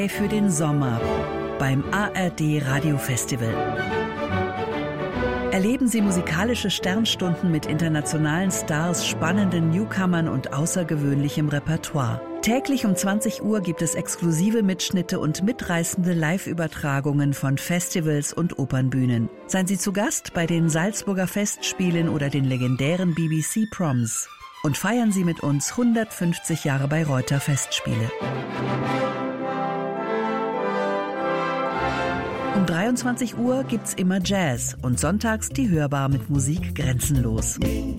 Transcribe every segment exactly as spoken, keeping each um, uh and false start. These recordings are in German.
Für den Sommer beim A R D Radio Festival. Erleben Sie musikalische Sternstunden mit internationalen Stars, spannenden Newcomern und außergewöhnlichem Repertoire. Täglich um zwanzig Uhr gibt es exklusive Mitschnitte und mitreißende Live-Übertragungen von Festivals und Opernbühnen. Seien Sie zu Gast bei den Salzburger Festspielen oder den legendären B B C Proms. Und feiern Sie mit uns hundertfünfzig Jahre Bayreuther Festspiele. Um dreiundzwanzig Uhr gibt's immer Jazz und sonntags die Hörbar mit Musik grenzenlos.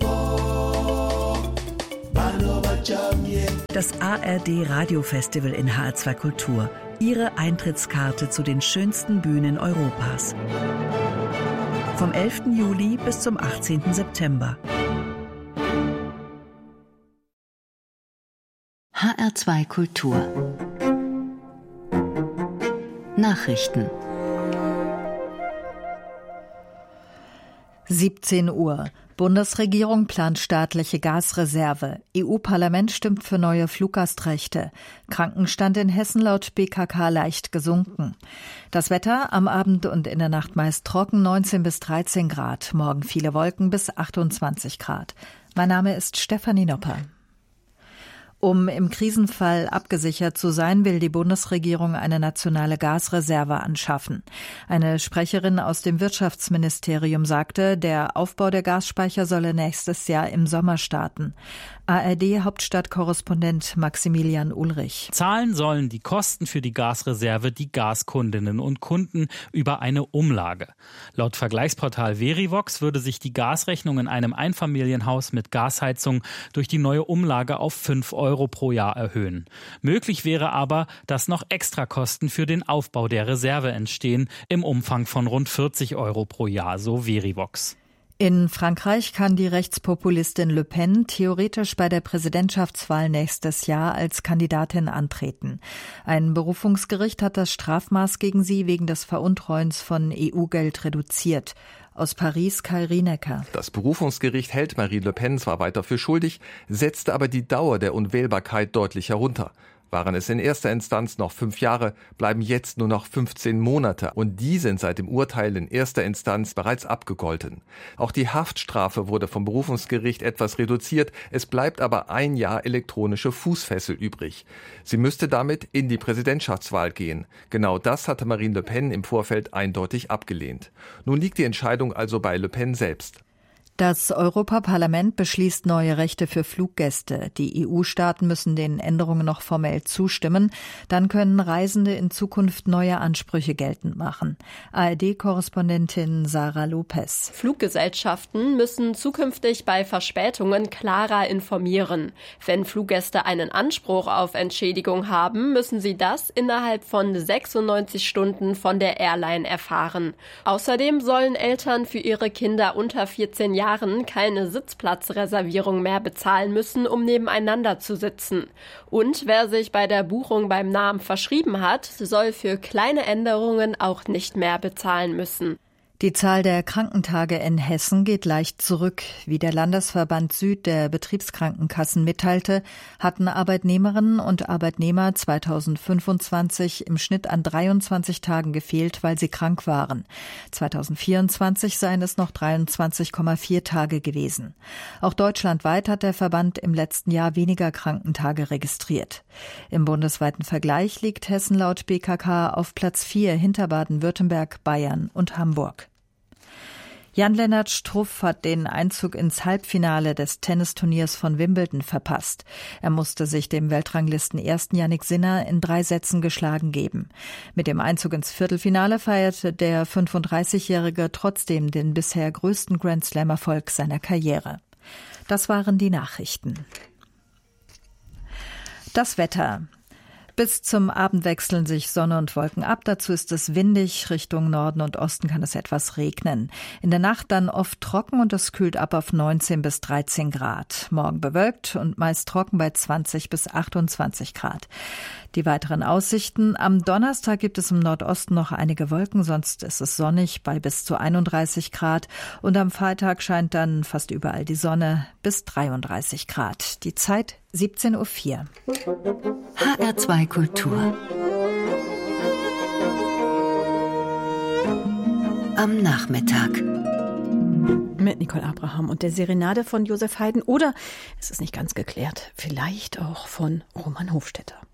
Das A R D Radio Festival in H R zwei Kultur. Ihre Eintrittskarte zu den schönsten Bühnen Europas. Vom elften Juli bis zum achtzehnten September. H R zwei Kultur. Nachrichten. siebzehn Uhr. Bundesregierung plant staatliche Gasreserve. E U-Parlament stimmt für neue Fluggastrechte. Krankenstand in Hessen laut B K K leicht gesunken. Das Wetter am Abend und in der Nacht meist trocken, neunzehn bis dreizehn Grad. Morgen viele Wolken bis achtundzwanzig Grad. Mein Name ist Stefanie Nopper. Um im Krisenfall abgesichert zu sein, will die Bundesregierung eine nationale Gasreserve anschaffen. Eine Sprecherin aus dem Wirtschaftsministerium sagte, der Aufbau der Gasspeicher solle nächstes Jahr im Sommer starten. A R D-Hauptstadtkorrespondent Maximilian Ulrich. Zahlen sollen die Kosten für die Gasreserve die Gaskundinnen und Kunden über eine Umlage. Laut Vergleichsportal Verivox würde sich die Gasrechnung in einem Einfamilienhaus mit Gasheizung durch die neue Umlage auf fünf Euro pro Jahr erhöhen. Möglich wäre aber, dass noch Extrakosten für den Aufbau der Reserve entstehen, im Umfang von rund vierzig Euro pro Jahr, so Verivox. In Frankreich kann die Rechtspopulistin Le Pen theoretisch bei der Präsidentschaftswahl nächstes Jahr als Kandidatin antreten. Ein Berufungsgericht hat das Strafmaß gegen sie wegen des Veruntreuens von E U-Geld reduziert. Aus Paris Kai Rienecker. Das Berufungsgericht hält Marine Le Pen zwar weiter für schuldig, setzte aber die Dauer der Unwählbarkeit deutlich herunter. Waren es in erster Instanz noch fünf Jahre, bleiben jetzt nur noch fünfzehn Monate und die sind seit dem Urteil in erster Instanz bereits abgegolten. Auch die Haftstrafe wurde vom Berufungsgericht etwas reduziert, es bleibt aber ein Jahr elektronische Fußfessel übrig. Sie müsste damit in die Präsidentschaftswahl gehen. Genau das hatte Marine Le Pen im Vorfeld eindeutig abgelehnt. Nun liegt die Entscheidung also bei Le Pen selbst. Das Europaparlament beschließt neue Rechte für Fluggäste. Die E U-Staaten müssen den Änderungen noch formell zustimmen. Dann können Reisende in Zukunft neue Ansprüche geltend machen. A R D-Korrespondentin Sarah Lopez. Fluggesellschaften müssen zukünftig bei Verspätungen klarer informieren. Wenn Fluggäste einen Anspruch auf Entschädigung haben, müssen sie das innerhalb von sechsundneunzig Stunden von der Airline erfahren. Außerdem sollen Eltern für ihre Kinder unter vierzehn Jahren keine Sitzplatzreservierung mehr bezahlen müssen, um nebeneinander zu sitzen. Und wer sich bei der Buchung beim Namen verschrieben hat, soll für kleine Änderungen auch nicht mehr bezahlen müssen. Die Zahl der Krankentage in Hessen geht leicht zurück. Wie der Landesverband Süd der Betriebskrankenkassen mitteilte, hatten Arbeitnehmerinnen und Arbeitnehmer zweitausendfünfundzwanzig im Schnitt an dreiundzwanzig Tagen gefehlt, weil sie krank waren. zweitausendvierundzwanzig seien es noch dreiundzwanzig Komma vier Tage gewesen. Auch deutschlandweit hat der Verband im letzten Jahr weniger Krankentage registriert. Im bundesweiten Vergleich liegt Hessen laut B K K auf Platz vier hinter Baden-Württemberg, Bayern und Hamburg. Jan-Lennart Struff hat den Einzug ins Halbfinale des Tennisturniers von Wimbledon verpasst. Er musste sich dem Weltranglisten-Ersten Jannik Sinner in drei Sätzen geschlagen geben. Mit dem Einzug ins Viertelfinale feierte der fünfunddreißigjährige trotzdem den bisher größten Grand-Slam-Erfolg seiner Karriere. Das waren die Nachrichten. Das Wetter. Bis zum Abend wechseln sich Sonne und Wolken ab. Dazu ist es windig. Richtung Norden und Osten kann es etwas regnen. In der Nacht dann oft trocken und es kühlt ab auf neunzehn bis dreizehn Grad. Morgen bewölkt und meist trocken bei zwanzig bis achtundzwanzig Grad. Die weiteren Aussichten. Am Donnerstag gibt es im Nordosten noch einige Wolken, sonst ist es sonnig bei bis zu einunddreißig Grad. Und am Freitag scheint dann fast überall die Sonne bis dreiunddreißig Grad. Die Zeit siebzehn Uhr vier. H R zwei Kultur. am Nachmittag. Mit Nicole Abraham und der Serenade von Josef Haydn oder, es ist nicht ganz geklärt, vielleicht auch von Roman Hofstetter.